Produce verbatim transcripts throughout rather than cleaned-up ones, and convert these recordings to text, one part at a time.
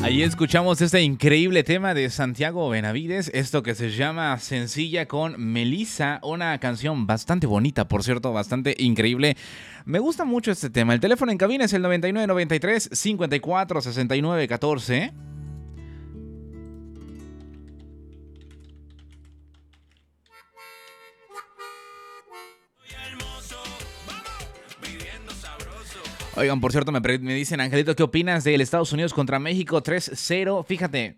Ahí escuchamos este increíble tema de Santiago Benavides, esto que se llama Sencilla con Melissa, una canción bastante bonita, por cierto, bastante increíble. Me gusta mucho este tema. El teléfono en cabina es el noventa y nueve noventa y tres cincuenta y cuatro sesenta y nueve catorce. Oigan, por cierto, me, pre- me dicen, Angelito, ¿qué opinas del Estados Unidos contra México tres cero? Fíjate.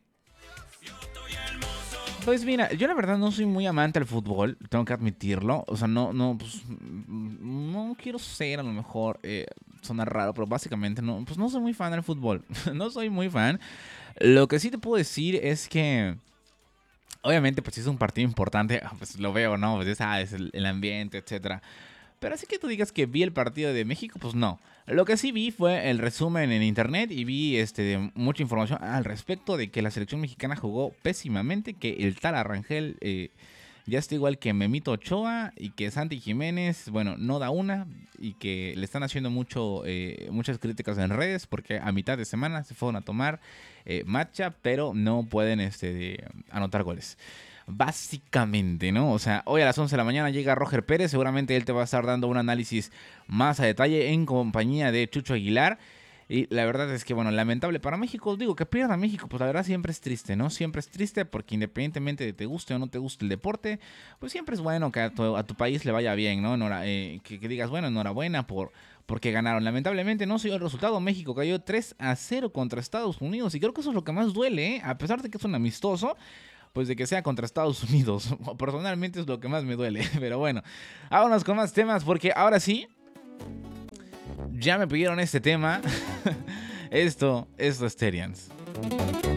Pues mira, yo la verdad no soy muy amante del fútbol, tengo que admitirlo. O sea, no, no, pues, mm, no quiero ser a lo mejor, eh, suena raro, pero básicamente no, pues no soy muy fan del fútbol. No soy muy fan. Lo que sí te puedo decir es que, obviamente, pues si es un partido importante, ah, pues lo veo, ¿no? Pues ya sabes, el, el ambiente, etcétera. Pero así que tú digas que vi el partido de México, pues no. Lo que sí vi fue el resumen en internet y vi este, mucha información al respecto de que la selección mexicana jugó pésimamente, que el tal Arrangel eh, ya está igual que Memito Ochoa y que Santi Jiménez, bueno, no da una y que le están haciendo mucho, eh, muchas críticas en redes porque a mitad de semana se fueron a tomar eh, matcha, pero no pueden este, de, anotar goles. Básicamente, ¿no? O sea, hoy a las once de la mañana llega Roger Pérez. Seguramente él te va a estar dando un análisis más a detalle en compañía de Chucho Aguilar. Y la verdad es que, bueno, lamentable para México. Digo, que pierda México, pues la verdad siempre es triste, ¿no? Siempre es triste porque independientemente de te guste o no te guste el deporte, pues siempre es bueno que a tu, a tu país le vaya bien, ¿no? Enhora- eh, que, que digas, bueno, enhorabuena por... porque ganaron. Lamentablemente no se dio el resultado. México cayó tres a cero contra Estados Unidos. Y creo que eso es lo que más duele, ¿eh? A pesar de que es un amistoso, pues de que sea contra Estados Unidos. Personalmente es lo que más me duele. Pero bueno, vámonos con más temas porque ahora sí, ya me pidieron este tema. Esto, esto es Terians.